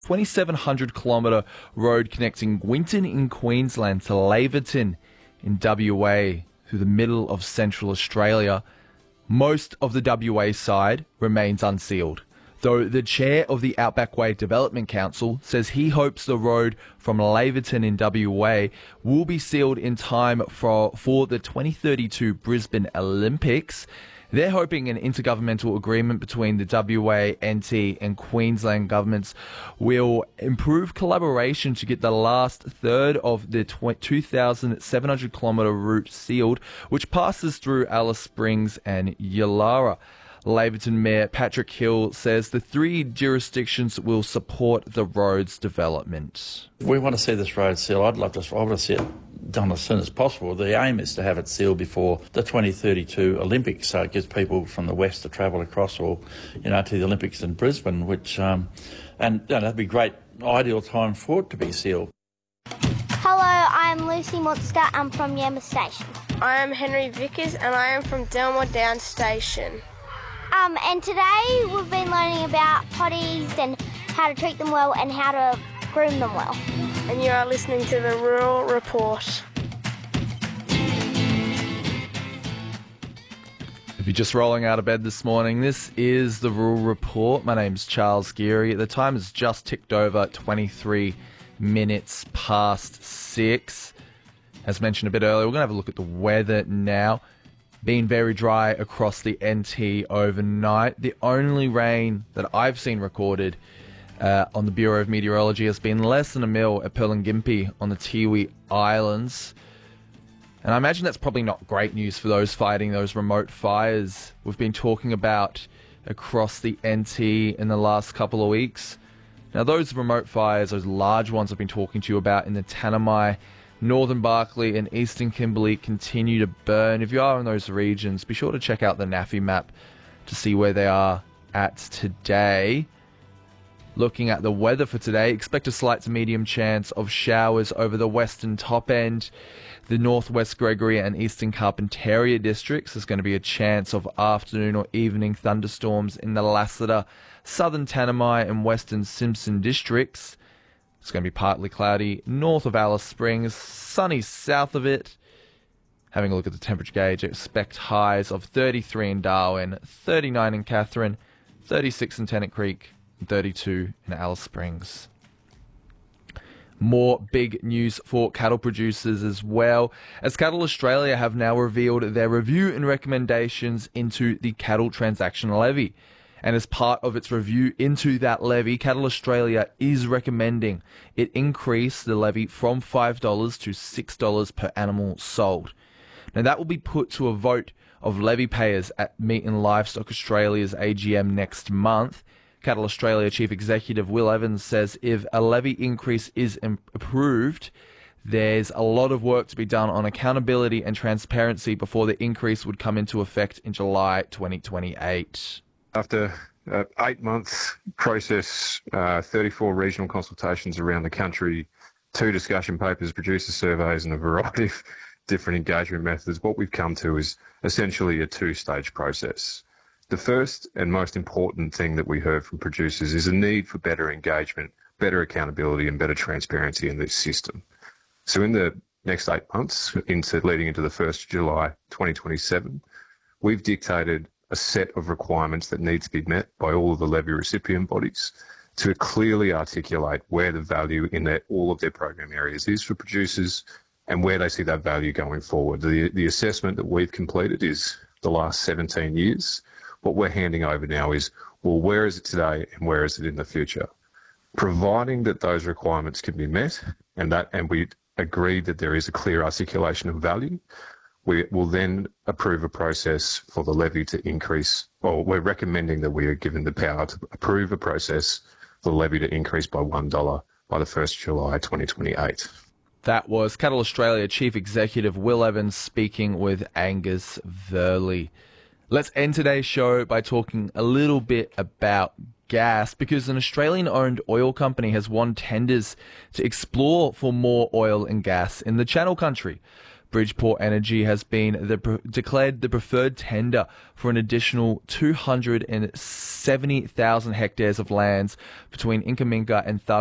2,700 kilometre road connecting Winton in Queensland to Laverton in WA through the middle of central Australia. Most of the WA side remains unsealed, though the chair of the Outback Way Development Council says he hopes the road from Laverton in WA will be sealed in time for the 2032 Brisbane Olympics. They're hoping an intergovernmental agreement between the WA, NT and Queensland governments will improve collaboration to get the last third of the 2,700 kilometre route sealed, which passes through Alice Springs and Yulara. Laverton Mayor Patrick Hill says the three jurisdictions will support the road's development. We want to see this road sealed. I want to see it done as soon as possible. The aim is to have it sealed before the 2032 Olympics, so it gives people from the west to travel across, or to the Olympics in Brisbane, which that'd be a great ideal time for it to be sealed. Hello, I'm Lucy Monster. I'm from Yamba Station. I am Henry Vickers and I am from Delmore Down Station. And today we've been learning about potties and how to treat them well and how to groom them well. And you are listening to the Rural Report. If you're just rolling out of bed this morning, this is the Rural Report. My name's Charles Geary. The time has just ticked over 23 minutes past 6. As mentioned a bit earlier, we're going to have a look at the weather now. Been very dry across the NT overnight. The only rain that I've seen recorded on the Bureau of Meteorology has been less than a mil at Purlangyimpi on the Tiwi Islands. And I imagine that's probably not great news for those fighting those remote fires we've been talking about across the NT in the last couple of weeks. Now, those remote fires, those large ones I've been talking to you about in the Tanami, Northern Barkly and Eastern Kimberley continue to burn. If you are in those regions, be sure to check out the NAFI map to see where they are at today. Looking at the weather for today, expect a slight to medium chance of showers over the western top end, the northwest Gregory and eastern Carpentaria districts. There's going to be a chance of afternoon or evening thunderstorms in the Lassiter, southern Tanami and western Simpson districts. It's going to be partly cloudy north of Alice Springs, sunny south of it. Having a look at the temperature gauge, expect highs of 33 in Darwin, 39 in Katherine, 36 in Tennant Creek, and 32 in Alice Springs. More big news for cattle producers as well, as Cattle Australia have now revealed their review and recommendations into the cattle transaction levy. And as part of its review into that levy, Cattle Australia is recommending it increase the levy from $5 to $6 per animal sold. Now, that will be put to a vote of levy payers at Meat and Livestock Australia's AGM next month. Cattle Australia Chief Executive Will Evans says if a levy increase is approved, there's a lot of work to be done on accountability and transparency before the increase would come into effect in July 2028. After 8 months process, 34 regional consultations around the country, 2 discussion papers, producer surveys and a variety of different engagement methods, what we've come to is essentially a 2-stage process. The first and most important thing that we heard from producers is a need for better engagement, better accountability and better transparency in this system. So in the next 8 months, leading into the 1st of July 2027, we've dictated a set of requirements that need to be met by all of the levy recipient bodies to clearly articulate where the value in all of their program areas is for producers and where they see that value going forward. The assessment that we've completed is the last 17 years. What we're handing over now is, well, where is it today and where is it in the future? Providing that those requirements can be met and we agree that there is a clear articulation of value, we will then approve a process for the levy to increase, or we're recommending that we are given the power to approve a process for the levy to increase by $1 by the 1st of July 2028. That was Cattle Australia Chief Executive Will Evans speaking with Angus Verley. Let's end today's show by talking a little bit about gas, because an Australian-owned oil company has won tenders to explore for more oil and gas in the Channel Country. Bridgeport Energy has been declared the preferred tender for an additional 270,000 hectares of lands between Incaminga and